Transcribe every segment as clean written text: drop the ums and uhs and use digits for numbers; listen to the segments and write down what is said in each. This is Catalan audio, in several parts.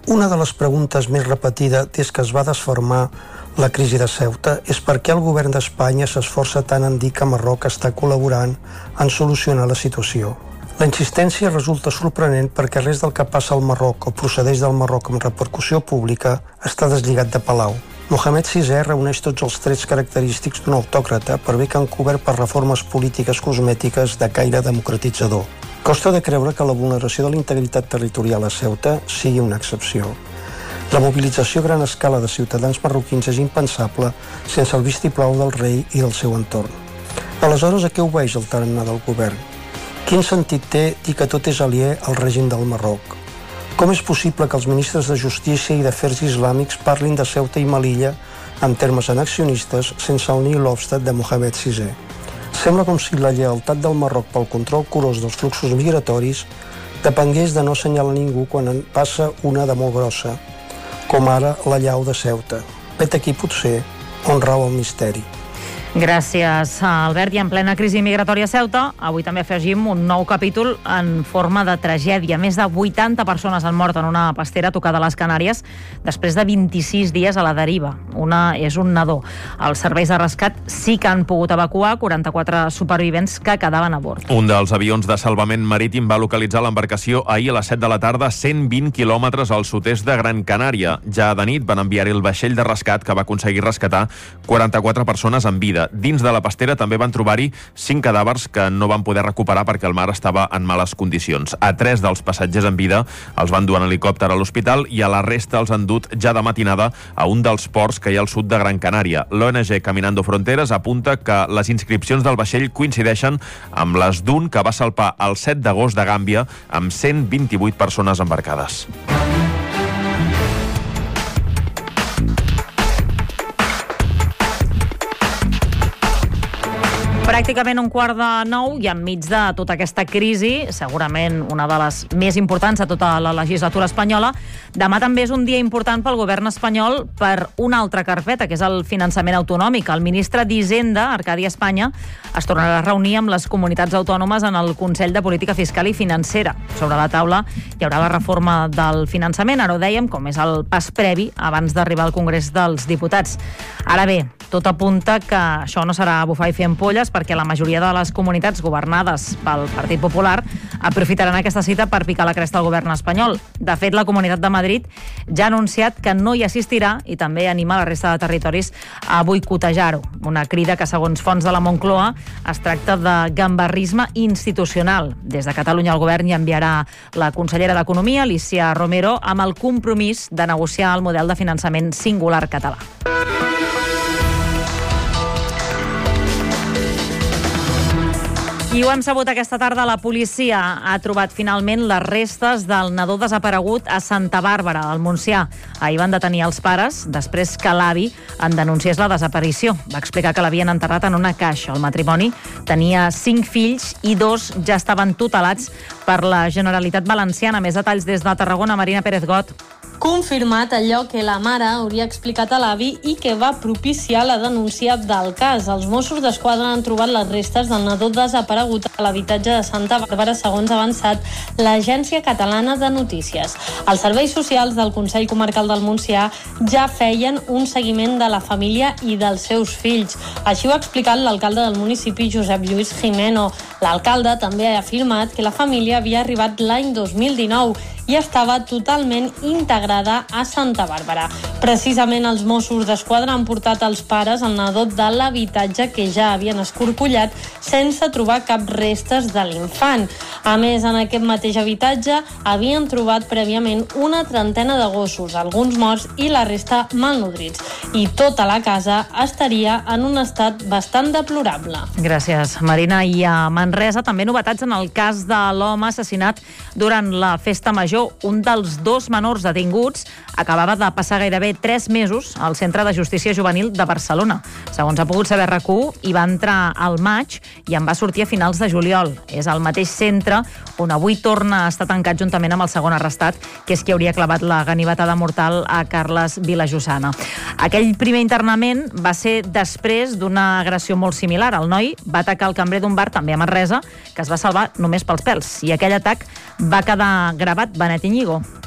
Una de les preguntes més repetides des que es va desfermar la crisi de Ceuta és per què el govern d'Espanya s'esforça tant en dir que Marroc està col·laborant en solucionar la situació. La insistència resulta sorprenent perquè res del que passa al Marroc o procedeix del Marroc amb repercussió pública està deslligat de Palau. Mohamed VI reuneix tots els trets característics d'un autòcrata per bé que encobert per reformes polítiques cosmètiques de caire democratitzador. Costa de creure que la vulneració de la integritat territorial a Ceuta sigui una excepció. La mobilització a gran escala de ciutadans marroquins és impensable sense el vistiplau del rei i del seu entorn. Aleshores, a què obeeix el tarannà del govern? Quin sentit té dir que tot és aliè al règim del Marroc? Com és possible que els ministres de Justícia i d'Afers Islàmics parlin de Ceuta i Melilla en termes annexionistes sense el nihil obstat de Mohamed VI? Sembla com si la lleialtat del Marroc pel control curós dels fluxos migratoris depengués de no assenyalar ningú quan en passa una de molt grossa, com ara la llau de Ceuta. Vet aquí potser on rau el misteri. Gràcies, Albert. I en plena crisi migratòria a Ceuta, avui també afegim un nou capítol en forma de tragèdia. Més de 80 persones han mort en una pastera tocada a les Canàries després de 26 dies a la deriva. Una és un nadó. Els serveis de rescat sí que han pogut evacuar 44 supervivents que quedaven a bord. Un dels avions de salvament marítim va localitzar l'embarcació ahir a les 7 de la tarda, 120 quilòmetres al sud-est de Gran Canària. Ja de nit van enviar-hi el vaixell de rescat que va aconseguir rescatar 44 persones en vida. Dins de la pastera també van trobar-hi 5 cadàvers que no van poder recuperar perquè el mar estava en males condicions. A 3 dels passatgers en vida els van dur en helicòpter a l'hospital i a la resta els han dut ja de matinada a un dels ports que hi ha al sud de Gran Canària. L'ONG Caminando Fronteras apunta que les inscripcions del vaixell coincideixen amb les d'un que va salpar el 7 d'agost de Gàmbia amb 128 persones embarcades. Pràcticament 8:45 i enmig de tota aquesta crisi, segurament una de les més importants de tota la legislatura espanyola, demà també és un dia important pel govern espanyol per una altra carpeta, que és el finançament autonòmic. El ministre d'Hisenda, Arcadi Espanya, es tornarà a reunir amb les comunitats autònomes en el Consell de Política Fiscal i Financera. Sobre la taula hi haurà la reforma del finançament, ara ho dèiem, com és el pas previ abans d'arribar al Congrés dels Diputats. Ara bé, tot apunta que això no serà bufar i fer ampolles, perquè la majoria de les comunitats governades pel Partit Popular aprofitaran aquesta cita per picar la cresta al govern espanyol. De fet, la Comunitat de Madrid ja ha anunciat que no hi assistirà i també anima la resta de territoris a boicotejar-ho. Una crida que, segons fonts de la Moncloa, es tracta de gambarrisme institucional. Des de Catalunya el govern hi enviarà la consellera d'Economia, Alícia Romero, amb el compromís de negociar el model de finançament singular català. I ho hem sabut aquesta tarda, la policia ha trobat finalment les restes del nadó desaparegut a Santa Bàrbara, al Montsià. Ahir van detenir els pares després que l'avi en denunciés la desaparició. Va explicar que l'havien enterrat en una caixa. El matrimoni tenia 5 fills i 2 ja estaven tutelats per la Generalitat Valenciana. Més detalls des de Tarragona, Marina Pérez Got. Confirmat allò que la mare hauria explicat a l'avi i que va propiciar la denúncia del cas. Els Mossos d'Esquadra han trobat les restes del nadó desaparegut a l'habitatge de Santa Bàrbara, segons ha avançat l'Agència Catalana de Notícies. Els serveis socials del Consell Comarcal del Montsià ja feien un seguiment de la família i dels seus fills. Així ho ha explicat l'alcalde del municipi, Josep Lluís Jimeno. L'alcalde també ha afirmat que la família havia arribat l'any 2019 i estava totalment integrada a Santa Bàrbara. Precisament els Mossos d'Esquadra han portat els pares al nadó de l'habitatge que ja havien escorcollat sense trobar cap restes de l'infant. A més, en aquest mateix habitatge havien trobat prèviament una trentena de gossos, alguns morts i la resta malnodrits. I tota la casa estaria en un estat bastant deplorable. Gràcies, Marina. I a Manresa també novetats en el cas de l'home assassinat durant la festa major. Un dels 2 menors detinguts acabava de passar gairebé 3 mesos al Centre de Justícia Juvenil de Barcelona. Segons ha pogut saber RAC1, hi va entrar al maig i en va sortir a finals de juliol. És el mateix centre on avui torna a estar tancat juntament amb el segon arrestat, que és qui hauria clavat la ganivetada mortal a Carles Vilajossana. Aquell primer internament va ser després d'una agressió molt similar. El noi va atacar el cambrer d'un bar, també a Manresa, que es va salvar només pels pèls. I aquell atac va quedar gravat. Benet Iñigo.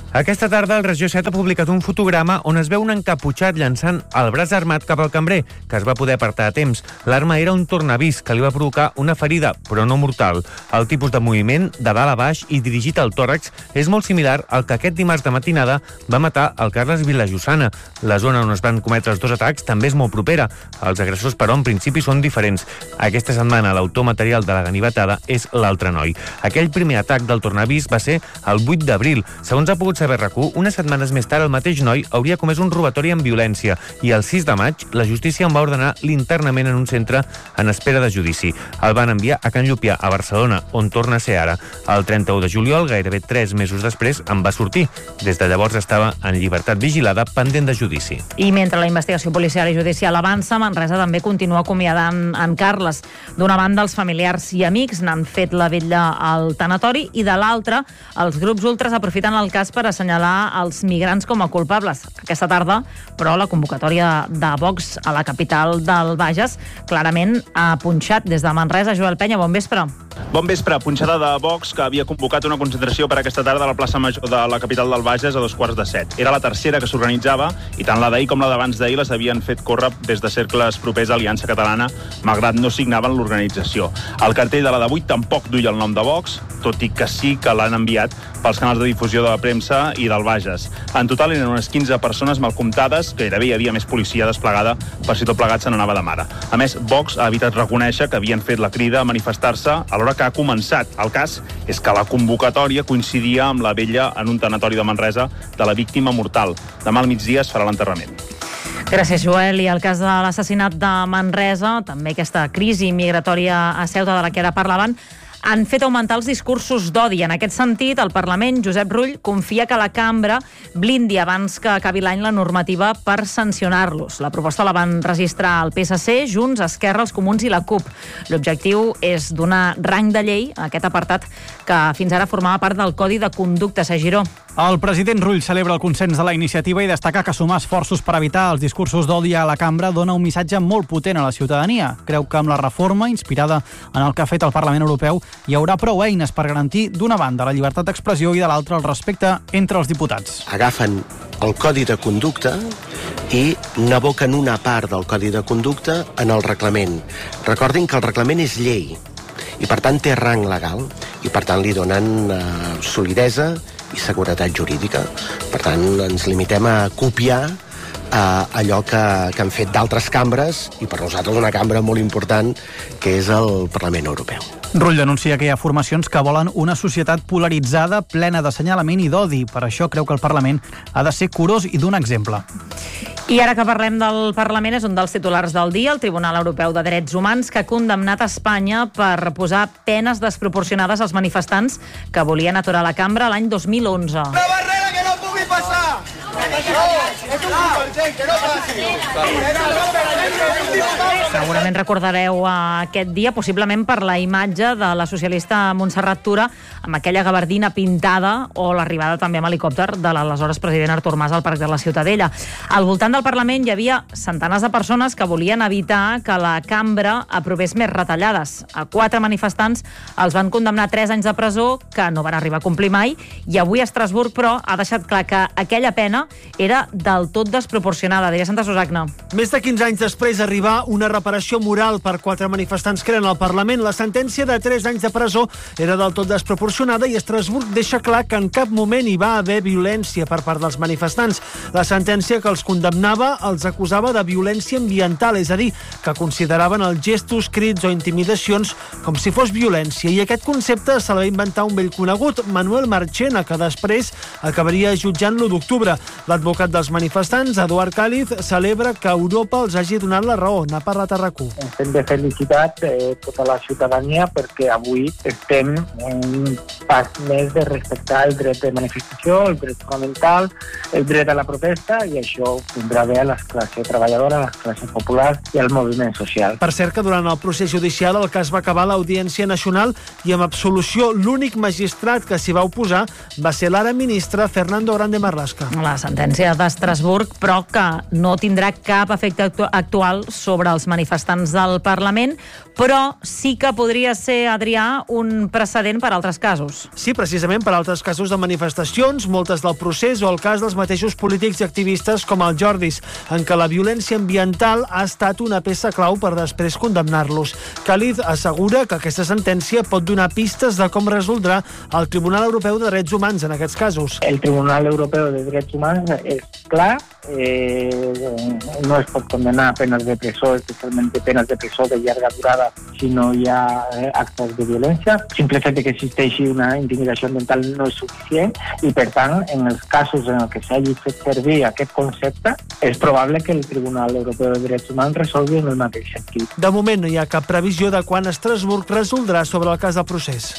Aquesta tarda el Regió 7 ha publicat un fotograma on es veu un encaputxat llançant el braç armat cap al cambrer, que es va poder apartar a temps. L'arma era un tornavís que li va provocar una ferida, però no mortal. El tipus de moviment, de dalt a baix i dirigit al tòrax, és molt similar al que aquest dimarts de matinada va matar el Carles Vilajossana. La zona on es van cometre els dos atacs també és molt propera. Els agressors, però, en principi són diferents. Aquesta setmana l'autor material de la ganivetada és l'altre noi. Aquell primer atac del tornavís va ser el 8 d'abril. Segons ha pogut saber RAC1, unes setmanes més tard el mateix noi hauria comès un robatori amb violència i el 6 de maig la justícia en va ordenar l'internament en un centre en espera de judici. El van enviar a Can Llupià, a Barcelona, on torna a ser ara. El 31 de juliol, gairebé 3 mesos després, en va sortir. Des de llavors estava en llibertat vigilada, pendent de judici. I mentre la investigació policial i judicial avança, Manresa també continua acomiadant en Carles. D'una banda, els familiars i amics n'han fet la vetlla al tanatori i de l'altra, els grups ultres aprofiten el cas per assenyalar els migrants com a culpables. Aquesta tarda, però, la convocatòria de Vox a la capital del Bages clarament ha punxat. Des de Manresa, Joel Penya, bon vespre. Bon vespre. Punxada de Vox, que havia convocat una concentració per aquesta tarda a la plaça Major de la capital del Bages a 7:15. Era la tercera que s'organitzava i tant la d'ahir com la d'abans d'ahir les havien fet córrer des de cercles propers a Aliança Catalana, malgrat no signaven l'organització. El cartell de la d'avui tampoc duia el nom de Vox, tot i que sí que l'han enviat pels canals de difusió de la premsa i del Bages. En total eren unes 15 persones mal comptades, gairebé hi havia més policia desplegada per si tot plegat se n'anava de mare. A més, Vox ha evitat reconèixer que havien fet la crida a manifestar-se a l'hora que ha començat. El cas és que la convocatòria coincidia amb la vetlla en un tanatori de Manresa de la víctima mortal. Demà al migdia es farà l'enterrament. Gràcies, Joel. I el cas de l'assassinat de Manresa, també aquesta crisi migratòria a Ceuta de la que ara parlaven, han fet augmentar els discursos d'odi. En aquest sentit, el Parlament, Josep Rull, confia que la cambra blindi abans que acabi l'any la normativa per sancionar-los. La proposta la van registrar el PSC, Junts, Esquerra, els Comuns i la CUP. L'objectiu és donar rang de llei a aquest apartat que fins ara formava part del Codi de Conducta. Giró. El president Rull celebra el consens de la iniciativa i destaca que sumar esforços per evitar els discursos d'odi a la cambra dona un missatge molt potent a la ciutadania. Creu que amb la reforma, inspirada en el que ha fet el Parlament Europeu, hi haurà prou eines per garantir, d'una banda, la llibertat d'expressió i de l'altra, el respecte entre els diputats. Agafen el Codi de Conducta i n'aboquen una part del Codi de Conducta en el reglament. Recordin que el reglament és llei i, per tant, té rang legal i, per tant, li donen solidesa i seguretat jurídica. Per tant, ens limitem a copiar allò que han fet d'altres cambres i per nosaltres una cambra molt important que és el Parlament Europeu. Rull denuncia que hi ha formacions que volen una societat polaritzada, plena d'assenyalament i d'odi. Per això creu que el Parlament ha de ser curós i d'un exemple. I ara que parlem del Parlament, és un dels titulars del dia, el Tribunal Europeu de Drets Humans, que ha condemnat Espanya per posar penes desproporcionades als manifestants que volien aturar la cambra l'any 2011. Una barrera que no pugui passar! Segurament recordareu aquest dia, possiblement per la imatge de la socialista Montserrat Tura amb aquella gabardina pintada o l'arribada també amb helicòpter de l'aleshores president Artur Mas al Parc de la Ciutadella. Al voltant del Parlament hi havia centenars de persones que volien evitar que la cambra aprovés més retallades. A 4 manifestants els van condemnar a 3 anys de presó, que no van arribar a complir mai, i avui Estrasburg, però, ha deixat clar que aquella pena era del tot desproporcionada. Diria Santa Susagna. Més de 15 anys després d'arribar una reparació moral per 4 manifestants que eren al Parlament, la sentència de 3 anys de presó era del tot desproporcionada i Estrasburg deixa clar que en cap moment hi va haver violència per part dels manifestants. La sentència que els condemnava els acusava de violència ambiental, és a dir, que consideraven els gestos, crits o intimidacions com si fos violència. I aquest concepte se la va inventar un vell conegut, Manuel Marchena, que després acabaria jutjant l'1 d'octubre. L'advocat dels manifestants, Eduard Cáliz, celebra que Europa els hagi donat la raó. N'ha parlat a RAC1. Hem de felicitar tota la ciutadania perquè avui estem en un pas més de respectar el dret de manifestació, el dret fonamental, el dret a la protesta, i això tindrà bé a les classes treballadores, a les classes populars i al moviment social. Per cert que durant el procés judicial el cas va acabar a l'Audiència Nacional i amb absolució l'únic magistrat que s'hi va oposar va ser l'ara ministre Fernando Grande Marlaska. La sentència d'Estrasburg Estrasburg, però que no tindrà cap efecte actual sobre els manifestants del Parlament, però sí que podria ser, Adrià, un precedent per a altres casos. Sí, precisament per a altres casos de manifestacions, moltes del procés o el cas dels mateixos polítics i activistes com el Jordis, en què la violència ambiental ha estat una peça clau per després condemnar-los. Khalid assegura que aquesta sentència pot donar pistes de com resoldrà el Tribunal Europeu de Drets Humans en aquests casos. El Tribunal Europeu de Drets Humans és clar, no es pot condenar a penes de presó, especialment penes de presó de llarga durada, si no hi ha actes de violència. Simple fet que existeixi una intimidació ambiental no és suficient i, per tant, en els casos en què s'hagi fet servir aquest concepte, és probable que el Tribunal Europeu de Drets Humans resolgui en el mateix sentit. De moment no hi ha cap previsió de quan Estrasburg resoldrà sobre el cas del procés.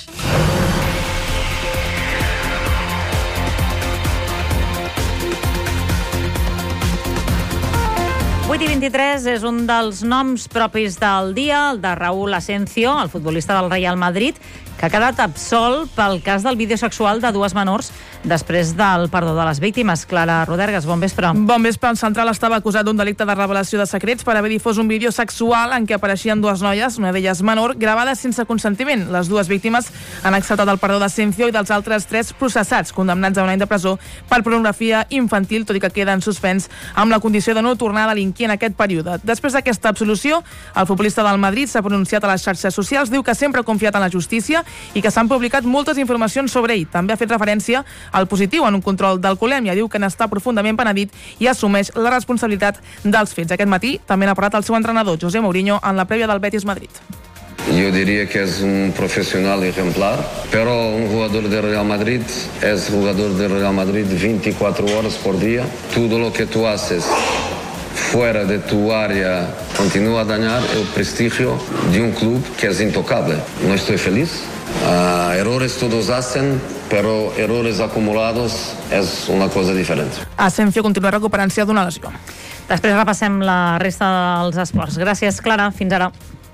i 23 és un dels noms propis del dia, el de Raúl Asensio, el futbolista del Real Madrid, que ha quedat absolt pel cas del vídeo sexual de dues menors després del perdó de les víctimes. Clara Rodergas, bon vespre. Bon vespre. El central estava acusat d'un delicte de revelació de secrets per haver difós un vídeo sexual en què apareixien dues noies, una d'elles menor, gravades sense consentiment. Les dues víctimes han acceptat el perdó d'Asensio i dels altres 3 processats, condemnats a un any de presó per pornografia infantil, tot i que queden suspens amb la condició de no tornar a delinquir en aquest període. Després d'aquesta absolució, el futbolista del Madrid s'ha pronunciat a les xarxes socials, diu que sempre ha confiat en la justícia i que s'han publicat moltes informacions sobre ell. També ha fet referència al positiu en un control d'alcoholèmia. Diu que n'està profundament penedit i assumeix la responsabilitat dels fets. Aquest matí també n'ha parlat el seu entrenador, José Mourinho, en la prèvia del Betis Madrid. Yo diría que es un profesional ejemplar, pero un jugador de Real Madrid es jugador de Real Madrid 24 horas por día. Todo lo que tú haces fuera de tu área continúa a dañar el prestigio de un club que es intocable. No estoy feliz. Errores todos hacen, però errores acumulados és una cosa diferent. Asensio continua recuperant-se d'una lesió. Després repassem la resta dels esports. Gràcies, Clara. Fins ara.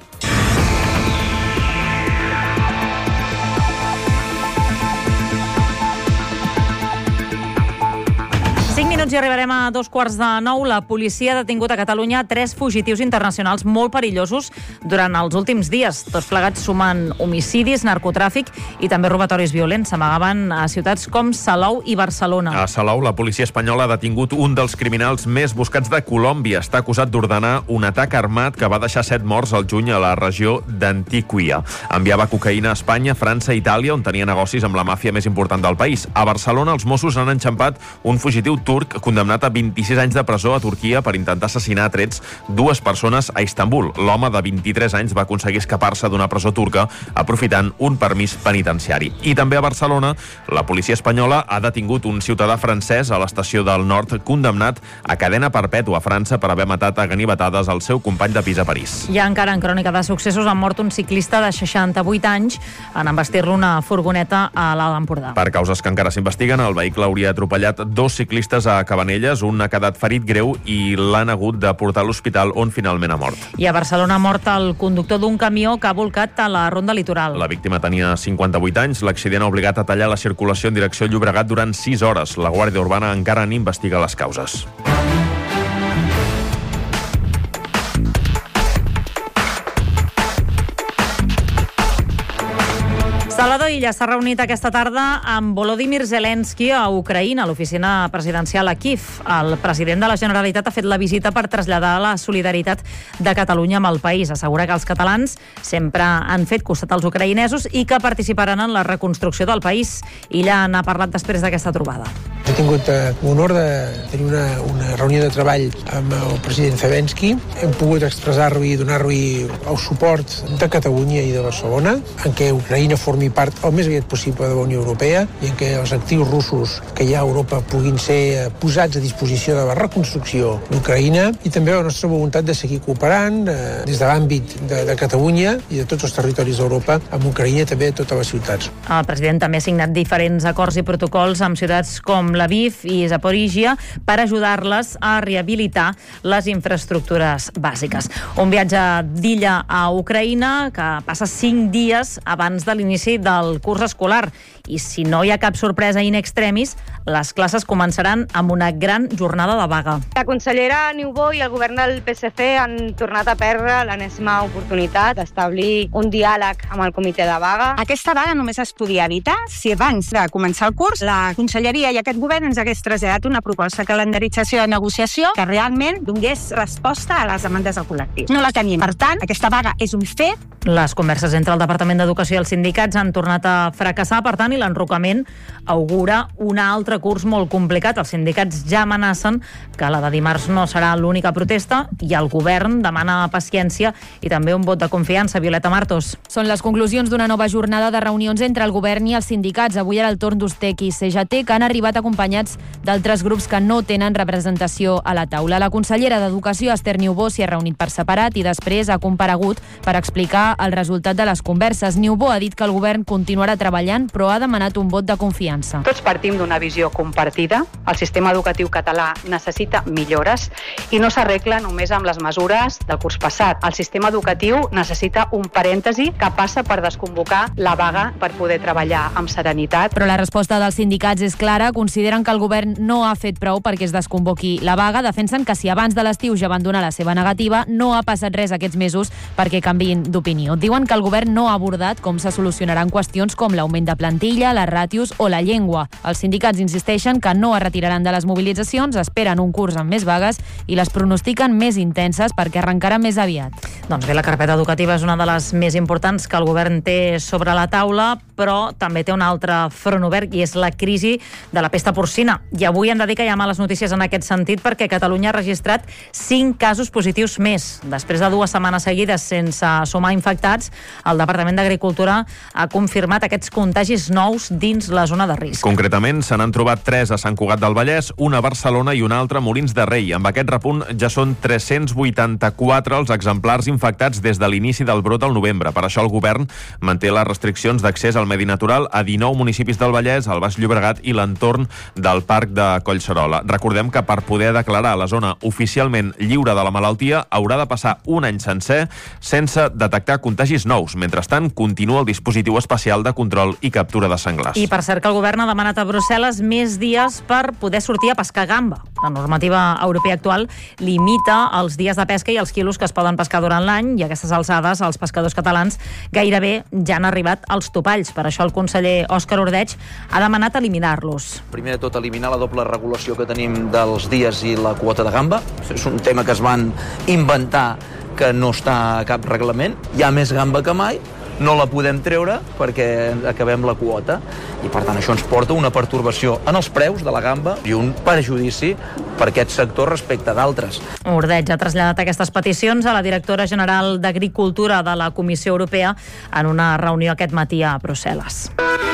5 minuts i arribarem a 8:45. La policia ha detingut a Catalunya 3 fugitius internacionals molt perillosos durant els últims dies. Tots plegats sumen homicidis, narcotràfic i també robatoris violents. S'amagaven a ciutats com Salou i Barcelona. A Salou, la policia espanyola ha detingut un dels criminals més buscats de Colòmbia. Està acusat d'ordenar un atac armat que va deixar 7 morts al juny a la regió d'Antíquia. Enviava cocaïna a Espanya, França i Itàlia, on tenia negocis amb la màfia més important del país. A Barcelona, els Mossos han enxampat un fugitiu turc condemnat a 26 anys de presó a Turquia per intentar assassinar a trets 2 persones a Istanbul. L'home de 23 anys va aconseguir escapar-se d'una presó turca aprofitant un permís penitenciari. I també a Barcelona, la policia espanyola ha detingut un ciutadà francès a l'estació del Nord condemnat a cadena perpètua a França per haver matat a ganivetades el seu company de pis a París. I encara en crònica de successos, ha mort un ciclista de 68 anys en embestir-lo una furgoneta a l'Alt Empordà. Per causes que encara s'investiguen, el vehicle hauria atropellat 2 ciclistes a Cabanelles, un ha quedat ferit greu i l'han hagut de portar a l'hospital on finalment ha mort. I a Barcelona ha mort el conductor d'un camió que ha volcat a la Ronda Litoral. La víctima tenia 58 anys. L'accident ha obligat a tallar la circulació en direcció a Llobregat durant 6 hores. La Guàrdia Urbana encara n'investiga les causes. Salvador Illa s'ha reunit aquesta tarda amb Volodymyr Zelensky a Ucraïna, a l'oficina presidencial a Kiev. El president de la Generalitat ha fet la visita per traslladar la solidaritat de Catalunya amb el país. Assegura que els catalans sempre han fet costat als ucraïnesos i que participaran en la reconstrucció del país. Illa n'ha parlat després d'aquesta trobada. He tingut l'honor de tenir una reunió de treball amb el president Zelensky. Hem pogut expressar-li i donar-li el suport de Catalunya i de Barcelona, en què Ucraïna formi part el més aviat possible de la Unió Europea i en què els actius russos que hi ha a Europa puguin ser posats a disposició de la reconstrucció d'Ucraïna, i també la nostra voluntat de seguir cooperant des de l'àmbit de Catalunya i de tots els territoris d'Europa amb Ucraïna i també de totes les ciutats. El president també ha signat diferents acords i protocols amb ciutats com Lviv i Zaporígia per ajudar-les a rehabilitar les infraestructures bàsiques. Un viatge d'Illa a Ucraïna que passa 5 dies abans de l'inici del del curs escolar. I si no hi ha cap sorpresa in extremis, les classes començaran amb una gran jornada de vaga. La consellera Niubó i el govern del PSC han tornat a perdre l'enèsima oportunitat d'establir un diàleg amb el comitè de vaga. Aquesta vaga només es podia evitar si abans de començar el curs la conselleria i aquest govern ens hagués traslladat una proposta de calendarització de negociació que realment donés resposta a les demandes del col·lectiu. No la tenim. Per tant, aquesta vaga és un fet. Les converses entre el Departament d'Educació i els sindicats han tornat a fracassar, per tant, i l'enrocament augura un altre curs molt complicat. Els sindicats ja amenacen que la de dimarts no serà l'única protesta i el govern demana paciència i també un vot de confiança. Violeta Martos. Són les conclusions d'una nova jornada de reunions entre el govern i els sindicats. Avui era el torn d'Ustec i CGT, que han arribat acompanyats d'altres grups que no tenen representació a la taula. La consellera d'Educació, Esther Niubó, s'hi ha reunit per separat i després ha comparegut per explicar el resultat de les converses. Niubó ha dit que el govern continuarà treballant, però ha demanat un vot de confiança. Tots partim d'una visió compartida. El sistema educatiu català necessita millores i no s'arregla només amb les mesures del curs passat. El sistema educatiu necessita un parèntesi que passa per desconvocar la vaga per poder treballar amb serenitat. Però la resposta dels sindicats és clara. Consideren que el govern no ha fet prou perquè es desconvoqui la vaga. Defensen que si abans de l'estiu ja van donar la seva negativa, no ha passat res aquests mesos perquè canviïn d'opinió. Diuen que el govern no ha abordat com se solucionaran qüestions com l'augment de plantilla, les ràtios o la llengua. Els sindicats insisteixen que no es retiraran de les mobilitzacions, esperen un curs amb més vagues i les pronostiquen més intenses perquè arrencarà més aviat. Doncs bé, la carpeta educativa és una de les més importants que el govern té sobre la taula, però també té un altre front obert i és la crisi de la pesta porcina. I avui hem de dir que hi ha males notícies en aquest sentit perquè Catalunya ha registrat 5 casos positius més. Després de 2 setmanes seguides sense sumar infectats, el Departament d'Agricultura ha confirmat aquests contagis nous dins la zona de risc. Concretament, se n'han trobat 3 a Sant Cugat del Vallès, una a Barcelona i una altra a Molins de Rei. Amb aquest repunt ja són 384 els exemplars infectats des de l'inici del brot al novembre. Per això el govern manté les restriccions d'accés al medi natural a 19 municipis del Vallès, al Baix Llobregat i l'entorn del Parc de Collserola. Recordem que per poder declarar la zona oficialment lliure de la malaltia haurà de passar un any sencer sense detectar contagis nous. Mentrestant, continua el dispositiu especial de control i captura de senglars. I per cert que el govern ha demanat a Brussel·les més dies per poder sortir a pescar gamba. La normativa europea actual limita els dies de pesca i els quilos que es poden pescar durant l'any i a aquestes alçades els pescadors catalans gairebé ja han arribat als topalls. Per això el conseller Òscar Ordeig ha demanat eliminar-los. Primer de tot, eliminar la doble regulació que tenim dels dies i la quota de gamba. És un tema que es van inventar que no està a cap reglament. Hi ha més gamba que mai, no la podem treure perquè acabem la quota i per tant això ens porta una pertorbació en els preus de la gamba i un perjudici per aquest sector respecte d'altres. Ordeig ha traslladat aquestes peticions a la directora general d'Agricultura de la Comissió Europea en una reunió aquest matí a Brussel·les.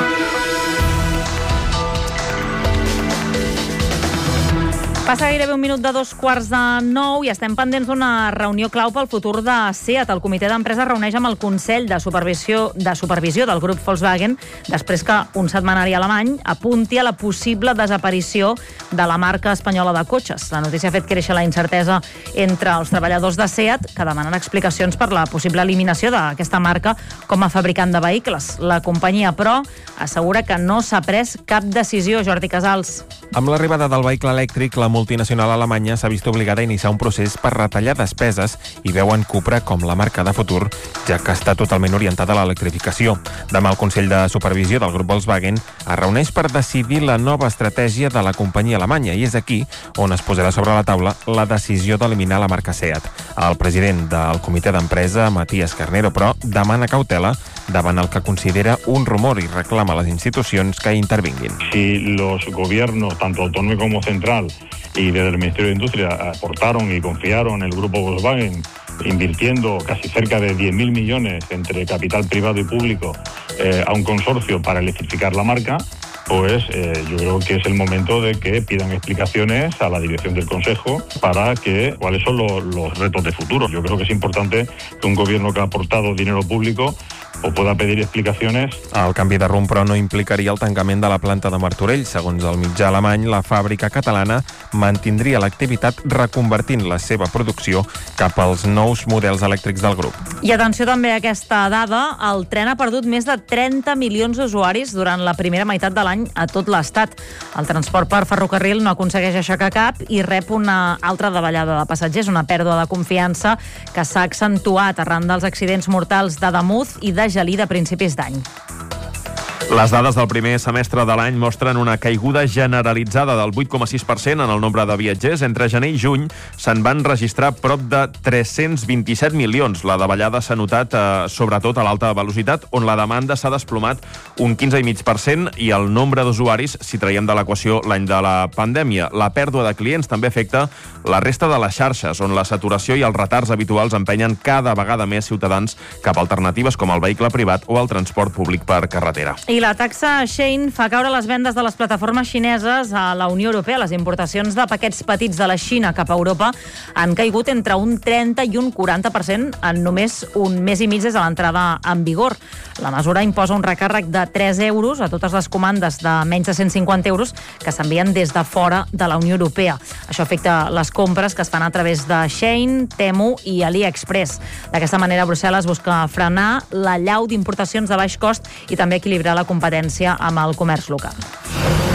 Passa gairebé un minut de 8:45 i estem pendents d'una reunió clau pel futur de SEAT. El comitè d'empresa reuneix amb el Consell de Supervisió del grup Volkswagen després que un setmanari alemany apunti a la possible desaparició de la marca espanyola de cotxes. La notícia ha fet créixer la incertesa entre els treballadors de SEAT, que demanen explicacions per la possible eliminació d'aquesta marca com a fabricant de vehicles. La companyia, però, assegura que no s'ha pres cap decisió. Jordi Casals. Amb l'arribada del vehicle elèctric, la multinacional alemanya s'ha vist obligada a iniciar un procés per retallar despeses i veuen Cupra com la marca de futur, ja que està totalment orientada a l'electrificació. Demà el Consell de Supervisió del grup Volkswagen es reuneix per decidir la nova estratègia de la companyia alemanya i és aquí on es posarà sobre la taula la decisió d'eliminar la marca SEAT. El president del comitè d'empresa, Matías Carnero, però, demana cautela davant el que considera un rumor i reclama a les institucions que intervinguin. Si los gobiernos, tanto autonómico como central, y desde el Ministerio de Industria aportaron y confiaron en el grupo Volkswagen, invirtiendo casi cerca de 10.000 millones entre capital privado y público a un consorcio para electrificar la marca, pues yo creo que es el momento de que pidan explicaciones a la dirección del Consejo para que cuáles son los retos de futuro. Yo creo que es importante que un gobierno que ha aportado dinero público o pueda pedir explicaciones. El canvi de rumb, però, no implicaria el tancament de la planta de Martorell. Segons el mitjà alemany, la fàbrica catalana mantindria l'activitat reconvertint la seva producció cap als nous models elèctrics del grup. I atenció també a aquesta dada, el tren ha perdut més de 30 milions d'usuaris durant la primera meitat de l'any a tot l'Estat. El transport per ferrocarril no aconsegueix aixecar cap i rep una altra davallada de passatgers, una pèrdua de confiança que s'ha accentuat arran dels accidents mortals d'Ademús i de Gelí de principis d'any. Les dades del primer semestre de l'any mostren una caiguda generalitzada del 8,6% en el nombre de viatgers. Entre gener i juny se'n van registrar prop de 327 milions. La davallada s'ha notat sobretot a l'alta velocitat, on la demanda s'ha desplomat un 15,5% i el nombre d'usuaris, si traiem de l'equació l'any de la pandèmia. La pèrdua de clients també afecta la resta de les xarxes, on la saturació i els retards habituals empenyen cada vegada més ciutadans cap a alternatives com el vehicle privat o el transport públic per carretera. I la taxa Shein fa caure les vendes de les plataformes xineses a la Unió Europea. Les importacions de paquets petits de la Xina cap a Europa han caigut entre un 30 i un 40% en només un mes i mig des de l'entrada en vigor. La mesura imposa un recàrrec de 3 euros a totes les comandes de menys de 150 euros que s'envien des de fora de la Unió Europea. Això afecta les compres que es fan a través de Shein, Temu i AliExpress. D'aquesta manera, Brussel·les busca frenar l'allau d'importacions de baix cost i també equilibrar la competència amb el comerç local.